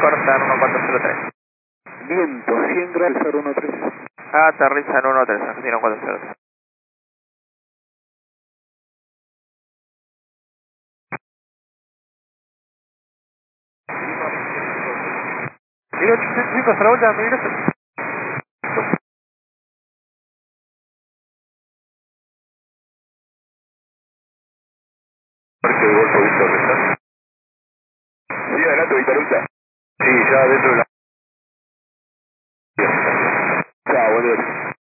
cortar 1403. Viento, 100 grados 013. Aterriza en 13, Argentina 403. Mira, chicos, a la vuelta, mira. Parque de Golfo Víctor, ¿estás? Sí, adelante, Víctor Ultra. Sí, ya dentro de la... Chao, boludo.